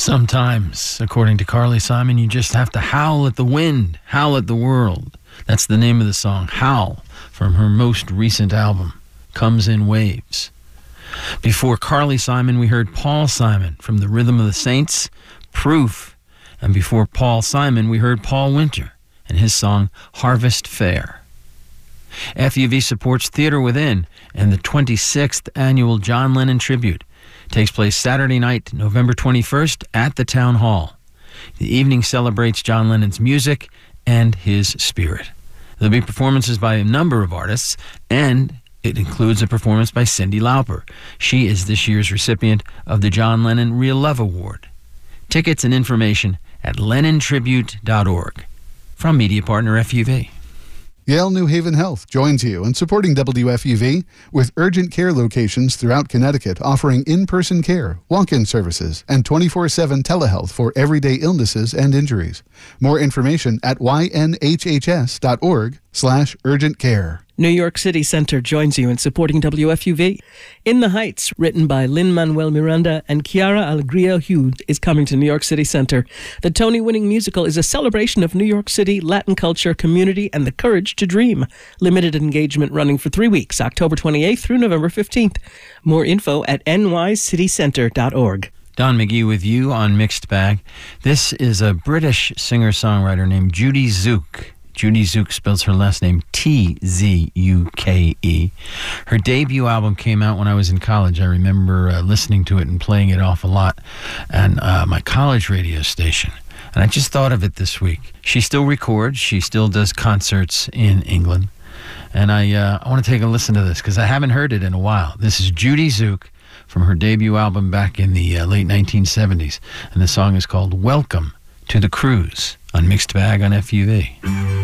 Sometimes, according to Carly Simon, you just have to howl at the wind, howl at the world. That's the name of the song, Howl, from her most recent album, Comes in Waves. Before Carly Simon, we heard Paul Simon from The Rhythm of the Saints, Proof. And before Paul Simon, we heard Paul Winter and his song, Harvest Fair. FUV supports Theater Within and the 26th Annual John Lennon Tribute. Takes place Saturday night, November 21st at the Town Hall. The evening celebrates John Lennon's music and his spirit. There'll be performances by a number of artists, and it includes a performance by Cyndi Lauper. She is this year's recipient of the John Lennon Real Love Award. Tickets and information at lennontribute.org. From media partner FUV. Yale New Haven Health joins you in supporting WFUV with urgent care locations throughout Connecticut offering in-person care, walk-in services, and 24/7 telehealth for everyday illnesses and injuries. More information at ynhhs.org/urgent care. New York City Center joins you in supporting WFUV. In the Heights, written by Lin-Manuel Miranda and Chiara Alegria Hughes, is coming to New York City Center. The Tony-winning musical is a celebration of New York City, Latin culture, community, and the courage to dream. Limited engagement running for 3 weeks, October 28th through November 15th. More info at nycitycenter.org. Don McGee with you on Mixed Bag. This is a British singer-songwriter named Judy Zook. Judy Zook spells her last name Tzuke. Her debut album came out when I was in college. I remember listening to it and playing it off a lot on my college radio station. And I just thought of it this week. She still records. She still does concerts in England. And I want to take a listen to this because I haven't heard it in a while. This is Judy Zook from her debut album back in the late 1970s. And the song is called Welcome to the Cruise on Mixed Bag on FUV.